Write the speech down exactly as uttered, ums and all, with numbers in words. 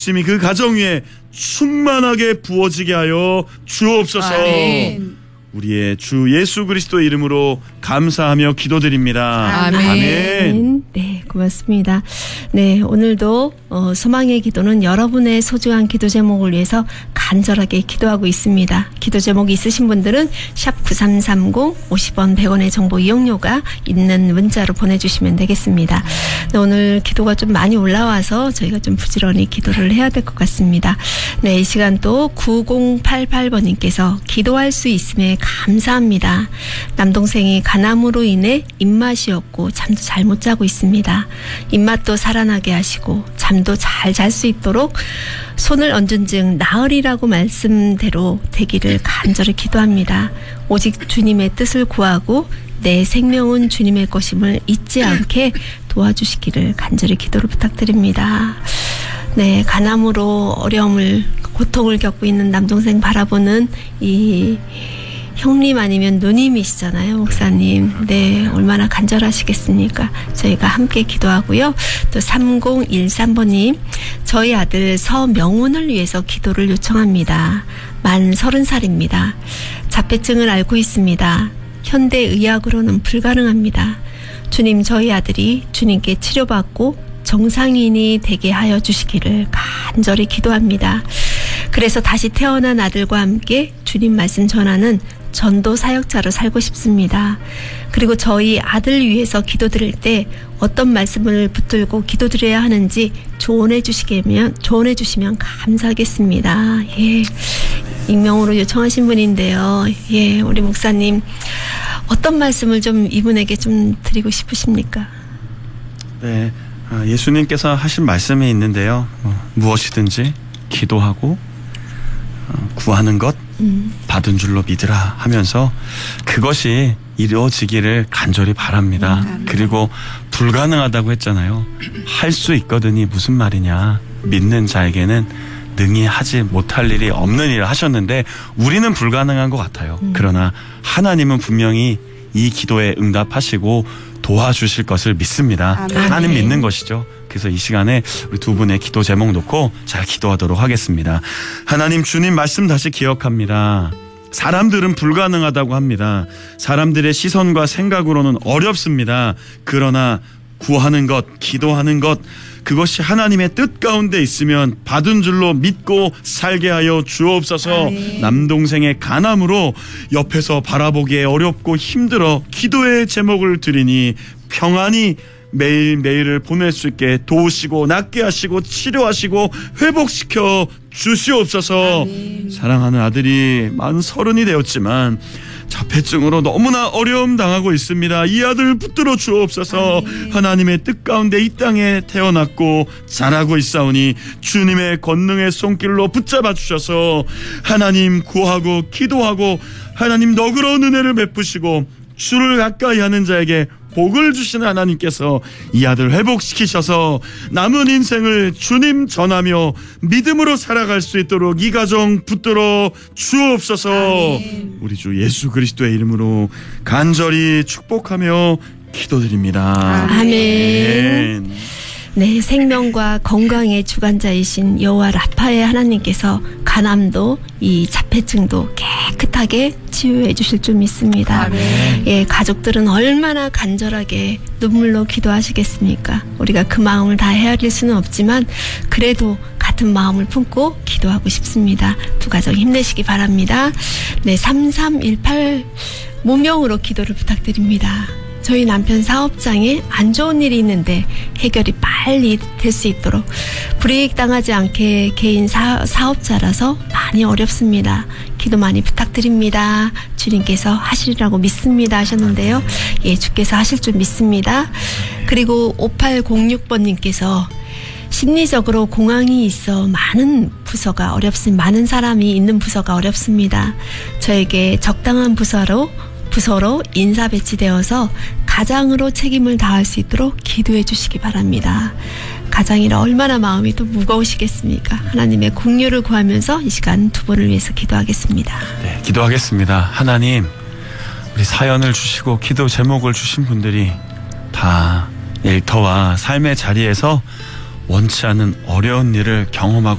심히 그 가정 위에 충만하게 부어지게 하여 주옵소서. 아멘. 우리의 주 예수 그리스도 이름으로 감사하며 기도드립니다. 아멘. 아멘. 네, 고맙습니다. 네, 오늘도 어, 소망의 기도는 여러분의 소중한 기도 제목을 위해서 간절하게 기도하고 있습니다. 기도 제목이 있으신 분들은 샵 구삼삼공 오십 원 백 원의 정보 이용료가 있는 문자로 보내주시면 되겠습니다. 네, 오늘 기도가 좀 많이 올라와서 저희가 좀 부지런히 기도를 해야 될 것 같습니다. 네, 이 시간 또 구공팔팔 번님께서 기도할 수 있음에 감사합니다. 남동생이 간암으로 인해 입맛이 없고 잠도 잘 못 자고 있습니다. 입맛도 살아나게 하시고 잠도 잘 잘 수 있도록 손을 얹은 즉 나으리라고 말씀대로 되기를 간절히 기도합니다. 오직 주님의 뜻을 구하고 내 생명은 주님의 것임을 잊지 않게 도와주시기를 간절히 기도를 부탁드립니다. 네, 간암으로 어려움을 고통을 겪고 있는 남동생 바라보는 이 형님 아니면 누님이시잖아요, 목사님. 네, 얼마나 간절하시겠습니까? 저희가 함께 기도하고요. 또 삼공일삼 번님, 저희 아들 서명훈을 위해서 기도를 요청합니다. 만 서른 살입니다. 자폐증을 앓고 있습니다. 현대의학으로는 불가능합니다. 주님, 저희 아들이 주님께 치료받고 정상인이 되게 하여 주시기를 간절히 기도합니다. 그래서 다시 태어난 아들과 함께 주님 말씀 전하는 전도 사역자로 살고 싶습니다. 그리고 저희 아들 위해서 기도드릴 때 어떤 말씀을 붙들고 기도드려야 하는지 조언해 주시면 조언해 주시면 감사하겠습니다. 예, 익명으로 요청하신 분인데요. 예, 우리 목사님 어떤 말씀을 좀 이분에게 좀 드리고 싶으십니까? 네, 예수님께서 하신 말씀이 있는데요. 무엇이든지 기도하고 구하는 것 음. 받은 줄로 믿으라 하면서 그것이 이루어지기를 간절히 바랍니다. 음, 그리고 불가능하다고 했잖아요. 할 수 있거든이 무슨 말이냐. 믿는 자에게는 능히 하지 못할 일이 없는 일을 하셨는데 우리는 불가능한 것 같아요. 음. 그러나 하나님은 분명히 이 기도에 응답하시고 도와주실 것을 믿습니다. 아멘. 하나님 믿는 것이죠. 그래서 이 시간에 우리 두 분의 기도 제목 놓고 잘 기도하도록 하겠습니다. 하나님, 주님 말씀 다시 기억합니다. 사람들은 불가능하다고 합니다. 사람들의 시선과 생각으로는 어렵습니다. 그러나 구하는 것, 기도하는 것, 그것이 하나님의 뜻 가운데 있으면 받은 줄로 믿고 살게 하여 주옵소서. 아멘. 남동생의 간암으로 옆에서 바라보기에 어렵고 힘들어 기도의 제목을 드리니 평안히 매일매일을 보낼 수 있게 도우시고 낫게 하시고 치료하시고 회복시켜 주시옵소서. 아멘. 사랑하는 아들이 만 서른이 되었지만 자폐증으로 너무나 어려움 당하고 있습니다. 이 아들 붙들어 주옵소서. 아멘. 하나님의 뜻 가운데 이 땅에 태어났고 자라고 있사오니 주님의 권능의 손길로 붙잡아 주셔서 하나님 구하고 기도하고 하나님 너그러운 은혜를 베푸시고 주를 가까이 하는 자에게 복을 주시는 하나님께서 이 아들 회복시키셔서 남은 인생을 주님 전하며 믿음으로 살아갈 수 있도록 이 가정 붙들어 주옵소서. 아멘. 우리 주 예수 그리스도의 이름으로 간절히 축복하며 기도드립니다. 아멘. 아멘. 네, 생명과 건강의 주관자이신 여호와 라파의 하나님께서 간암도 이 자폐증도 깨끗하게 치유해 주실 줄 믿습니다. 아멘. 예, 가족들은 얼마나 간절하게 눈물로 기도하시겠습니까? 우리가 그 마음을 다 헤아릴 수는 없지만 그래도 같은 마음을 품고 기도하고 싶습니다. 두 가정 힘내시기 바랍니다. 네, 삼삼일팔 모명으로 기도를 부탁드립니다. 저희 남편 사업장에 안 좋은 일이 있는데 해결이 빨리 될 수 있도록 불이익 당하지 않게 개인 사, 사업자라서 많이 어렵습니다. 기도 많이 부탁드립니다. 주님께서 하시리라고 믿습니다 하셨는데요. 예, 주께서 하실 줄 믿습니다. 그리고 오팔공육 번님께서 심리적으로 공황이 있어 많은 부서가 어렵습니다. 많은 사람이 있는 부서가 어렵습니다. 저에게 적당한 부서로 부서로 인사 배치되어서 가장으로 책임을 다할 수 있도록 기도해 주시기 바랍니다. 가장이라 얼마나 마음이 또 무거우시겠습니까? 하나님의 공유를 구하면서 이 시간 두 분을 위해서 기도하겠습니다. 네, 기도하겠습니다. 하나님, 우리 사연을 주시고 기도 제목을 주신 분들이 다 일터와 삶의 자리에서 원치 않은 어려운 일을 경험하고